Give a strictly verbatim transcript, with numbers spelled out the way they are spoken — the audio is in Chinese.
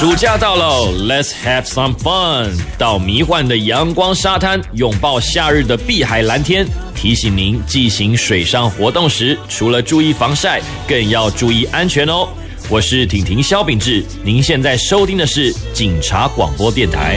暑假到喽 ，Let's have some fun！ 到迷幻的阳光沙滩，拥抱夏日的碧海蓝天。提醒您，进行水上活动时，除了注意防晒，更要注意安全哦。我是婷婷萧秉治，您现在收听的是警察广播电台。